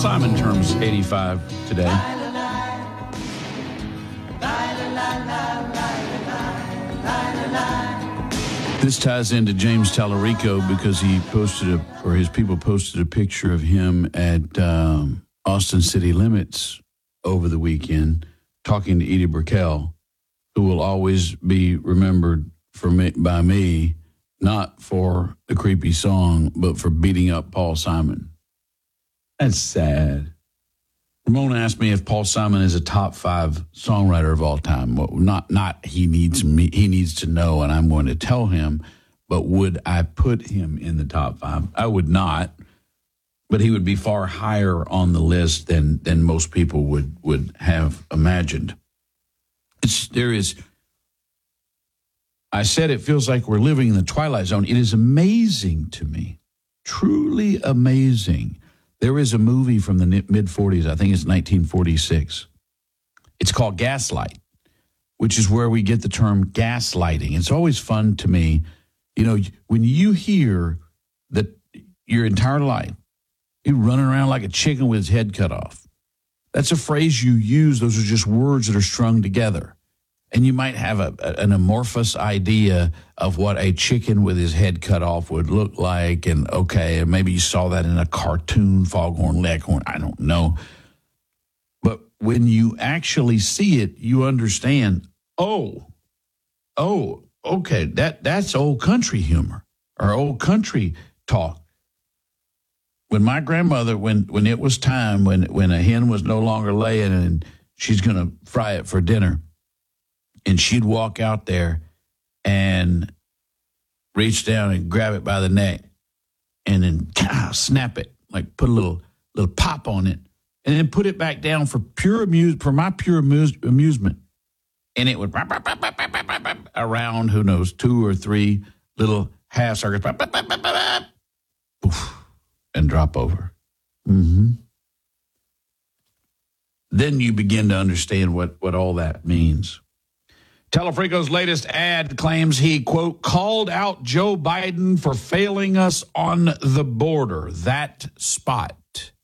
Simon turns 85 today. This ties into James Tallarico because he posted his people posted a picture of him at Austin City Limits over the weekend talking to Edie Brickell, who will always be remembered by me, not for the creepy song, but for beating up Paul Simon. That's sad. Ramon asked me if Paul Simon is a top 5 songwriter of all time. Well, not he needs to know, and I'm going to tell him, but would I put him in the top 5? I would not, but he would be far higher on the list than most people would have imagined. I said it feels like we're living in the Twilight Zone. It is amazing to me, truly amazing. There is a movie from the mid-40s, I think it's 1946. It's called Gaslight, which is where we get the term gaslighting. It's always fun to me, when you hear that your entire life, you're running around like a chicken with his head cut off. That's a phrase you use. Those are just words that are strung together. And you might have an amorphous idea of what a chicken with his head cut off would look like. And maybe you saw that in a cartoon, Foghorn Leghorn, I don't know. But when you actually see it, you understand, okay, that's old country humor or old country talk. When my grandmother, when it was time, when a hen was no longer laying and she's going to fry it for dinner, and she'd walk out there and reach down and grab it by the neck and then snap it, like put a little pop on it, and then put it back down for my pure amusement. And it would around, who knows, 2 or 3 little half circles, and drop over. Mm-hmm. Then you begin to understand what all that means. Telefrico's latest ad claims he, quote, called out Joe Biden for failing us on the border, that spot.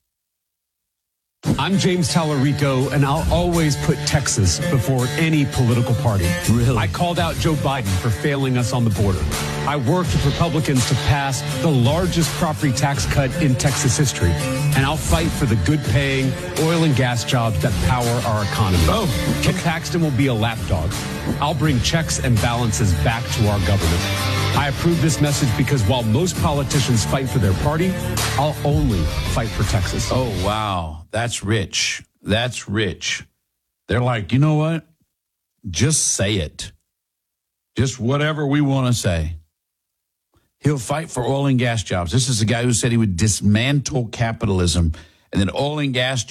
I'm James Tallarico, and I'll always put Texas before any political party. Really? I called out Joe Biden for failing us on the border. I worked with Republicans to pass the largest property tax cut in Texas history, and I'll fight for the good-paying oil and gas jobs that power our economy. Kit Paxton will be a lapdog. I'll bring checks and balances back to our government. I approve this message because while most politicians fight for their party, I'll only fight for Texas. Oh, wow. That's rich. That's rich. They're like, you know what? Just say it. Just whatever we want to say. He'll fight for oil and gas jobs. This is the guy who said he would dismantle capitalism and that oil and gas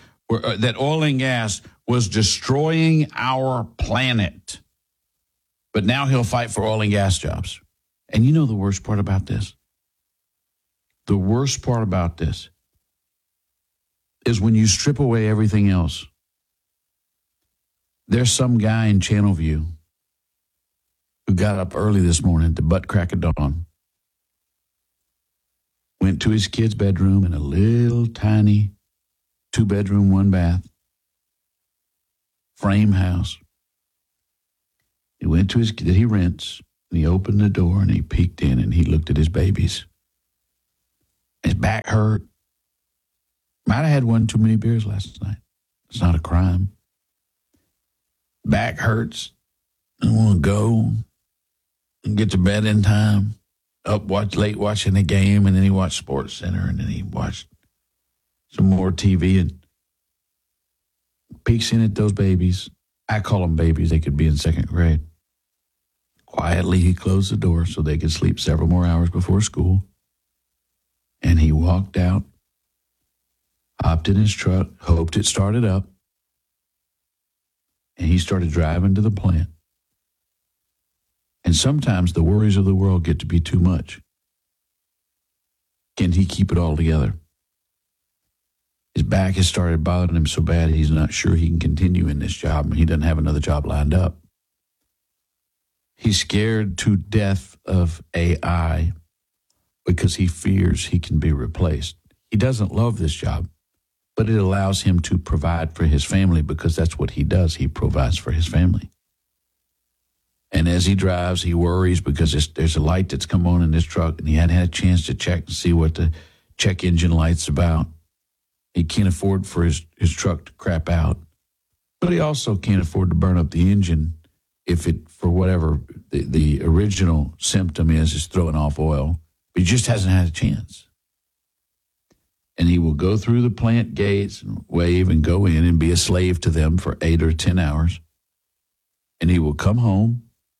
was destroying our planet. But now he'll fight for oil and gas jobs. And you know the worst part about this? The worst part about this is when you strip away everything else. There's some guy in Channelview who got up early this morning at the butt crack of dawn, went to his kid's bedroom in a little tiny 2-bedroom, 1-bath frame house. He went to that he rents, and he opened the door and he peeked in and he looked at his babies. His back hurt. Might have had one too many beers last night. It's not a crime. Back hurts. I want to go and get to bed in time. Late watching the game, and then he watched Sports Center, and then he watched some more TV and peeks in at those babies. I call them babies. They could be in 2nd grade. Quietly, he closed the door so they could sleep several more hours before school. And he walked out, hopped in his truck, hoped it started up, and he started driving to the plant. And sometimes the worries of the world get to be too much. Can he keep it all together? His back has started bothering him so bad he's not sure he can continue in this job, and he doesn't have another job lined up. He's scared to death of AI because he fears he can be replaced. He doesn't love this job. but it allows him to provide for his family because that's what he does. He provides for his family. And as he drives, he worries because there's a light that's come on in this truck, and he hadn't had a chance to check and see what the check engine light's about. He can't afford for his truck to crap out, but he also can't afford to burn up the engine if it, for whatever the original symptom is throwing off oil. He just hasn't had a chance. And he will go through the plant gates and wave and go in and be a slave to them for 8 or 10 hours. And he will come home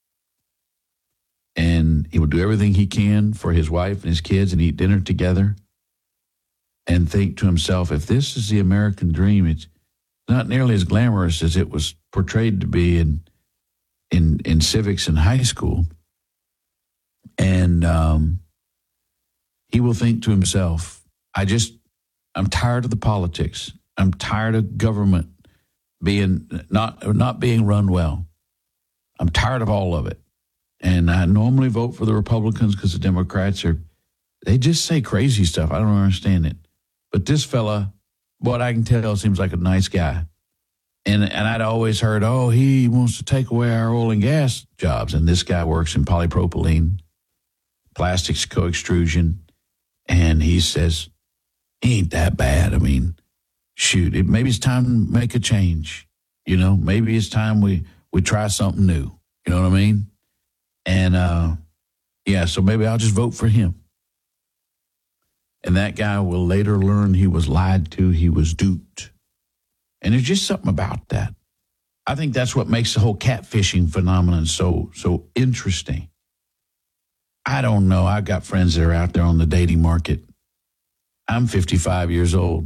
and he will do everything he can for his wife and his kids and eat dinner together and think to himself, if this is the American dream, it's not nearly as glamorous as it was portrayed to be in civics in high school. And he will think to himself, I'm tired of the politics. I'm tired of government being not being run well. I'm tired of all of it. And I normally vote for the Republicans because the Democrats they just say crazy stuff. I don't understand it. But this fella, what I can tell, seems like a nice guy. And I'd always heard, he wants to take away our oil and gas jobs. And this guy works in polypropylene, plastics co-extrusion. And he says, ain't that bad. I mean, shoot, maybe it's time to make a change. Maybe it's time we try something new. You know what I mean? And, so maybe I'll just vote for him. And that guy will later learn he was lied to, he was duped. And there's just something about that. I think that's what makes the whole catfishing phenomenon so interesting. I don't know. I've got friends that are out there on the dating market. I'm 55 years old.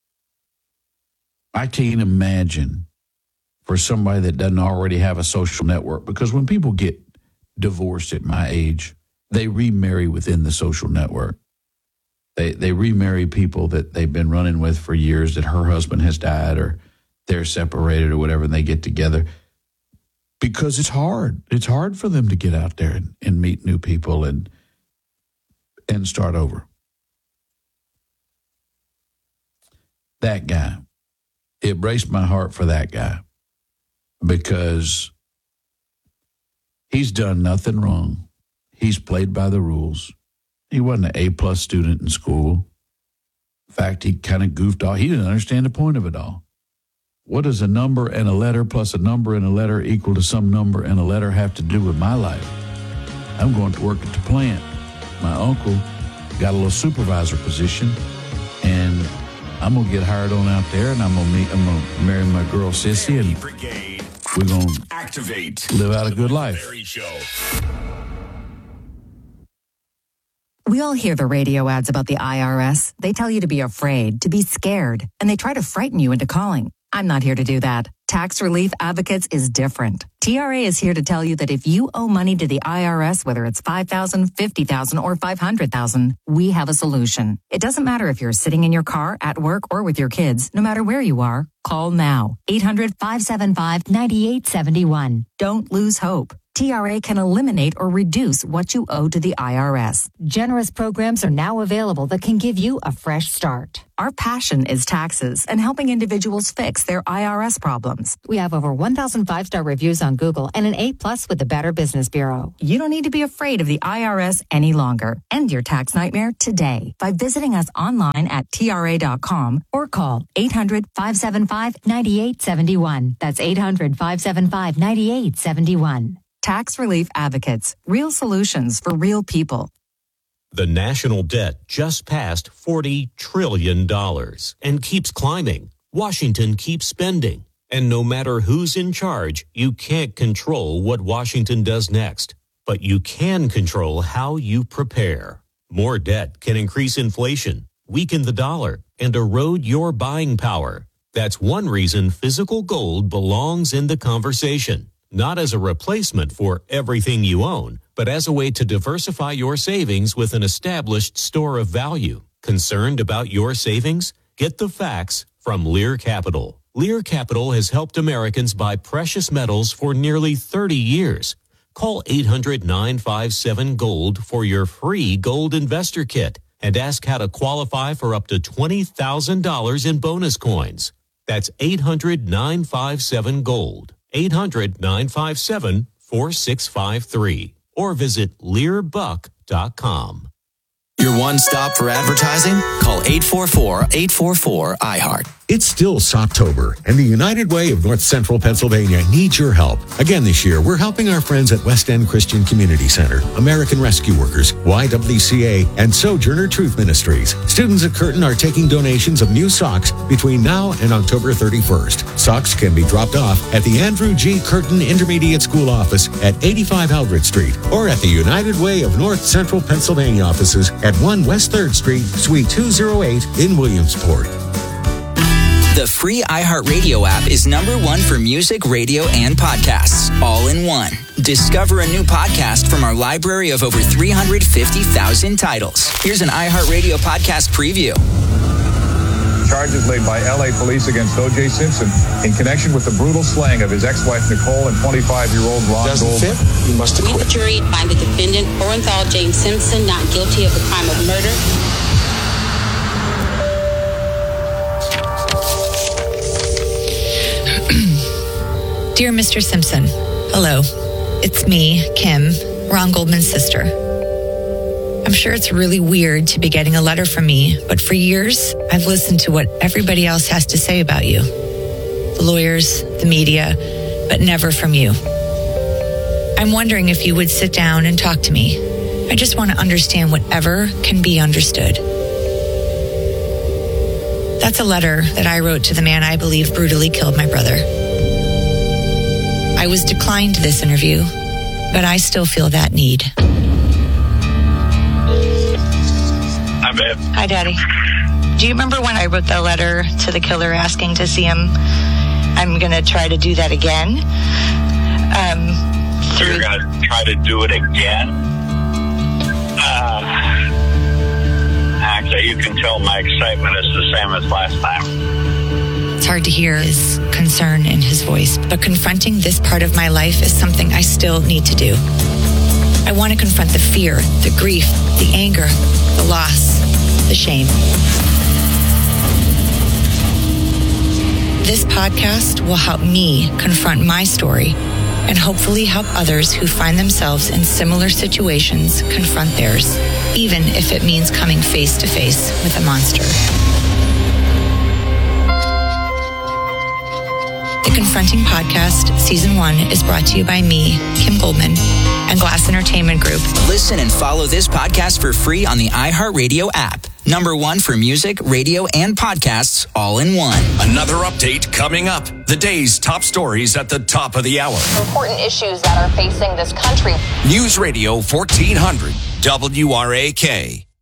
I can't imagine for somebody that doesn't already have a social network, because when people get divorced at my age, they remarry within the social network. They remarry people that they've been running with for years, that her husband has died or they're separated or whatever, and they get together because it's hard. It's hard for them to get out there and meet new people and start over. That guy, it breaks my heart for that guy because he's done nothing wrong. He's played by the rules. He wasn't an A-plus student in school. In fact, he kind of goofed off. He didn't understand the point of it all. What does a number and a letter plus a number and a letter equal to some number and a letter have to do with my life? I'm going to work at the plant. My uncle got a little supervisor position, and I'm going to get hired on out there, and I'm going to marry my girl Sissy, and we're going to live out a good life. We all hear the radio ads about the IRS. They tell you to be afraid, to be scared, and they try to frighten you into calling. I'm not here to do that. Tax Relief Advocates is different. TRA is here to tell you that if you owe money to the IRS, whether it's $5,000, $50,000, or $500,000, we have a solution. It doesn't matter if you're sitting in your car, at work, or with your kids. No matter where you are, call now. 800-575-9871. Don't lose hope. TRA can eliminate or reduce what you owe to the IRS. Generous programs are now available that can give you a fresh start. Our passion is taxes and helping individuals fix their IRS problems. We have over 1,000 5-star reviews on Google and an A+ with the Better Business Bureau. You don't need to be afraid of the IRS any longer. End your tax nightmare today by visiting us online at TRA.com or call 800-575-9871. That's 800-575-9871. Tax Relief Advocates, real solutions for real people. The national debt just passed $40 trillion and keeps climbing. Washington keeps spending. And no matter who's in charge, you can't control what Washington does next. But you can control how you prepare. More debt can increase inflation, weaken the dollar, and erode your buying power. That's one reason physical gold belongs in the conversation. Not as a replacement for everything you own, but as a way to diversify your savings with an established store of value. Concerned about your savings? Get the facts from Lear Capital. Lear Capital has helped Americans buy precious metals for nearly 30 years. Call 800-957-GOLD for your free gold investor kit and ask how to qualify for up to $20,000 in bonus coins. That's 800-957-GOLD. 800-957-4653. Or visit LearBuck.com. Your one stop for advertising? Call 844-844-iHeart. It's still Socktober, and the United Way of North Central Pennsylvania needs your help. Again this year, we're helping our friends at West End Christian Community Center, American Rescue Workers, YWCA, and Sojourner Truth Ministries. Students at Curtin are taking donations of new socks between now and October 31st. Socks can be dropped off at the Andrew G. Curtin Intermediate School office at 85 Eldred Street, or at the United Way of North Central Pennsylvania offices at 1 West 3rd Street, Suite 208 in Williamsport. The free iHeartRadio app is #1 for music, radio, and podcasts, all in one. Discover a new podcast from our library of over 350,000 titles. Here's an iHeartRadio podcast preview. Charges laid by L.A. police against O.J. Simpson in connection with the brutal slaying of his ex-wife Nicole and 25-year-old Ron Goldman. You must acquit. The jury find the defendant, Orenthal James Simpson, not guilty of the crime of murder. Dear Mr. Simpson, hello. It's me, Kim, Ron Goldman's sister. I'm sure it's really weird to be getting a letter from me, but for years, I've listened to what everybody else has to say about you. The lawyers, the media, but never from you. I'm wondering if you would sit down and talk to me. I just want to understand whatever can be understood. That's a letter that I wrote to the man I believe brutally killed my brother. I was declined this interview, but I still feel that need. Hi, babe. Hi, Daddy. Do you remember when I wrote the letter to the killer asking to see him? I'm going to try to do that again. You're going to try to do it again? Actually, you can tell my excitement is the same as last time. It's hard to hear his concern in his voice, but confronting this part of my life is something I still need to do. I want to confront the fear, the grief, the anger, the loss, the shame. This podcast will help me confront my story and hopefully help others who find themselves in similar situations confront theirs, even if it means coming face to face with a monster. The Confronting Podcast, Season 1, is brought to you by me, Kim Goldman, and Glass Entertainment Group. Listen and follow this podcast for free on the iHeartRadio app. #1 for music, radio, and podcasts, all in one. Another update coming up. The day's top stories at the top of the hour. Important issues that are facing this country. News Radio 1400, WRAK.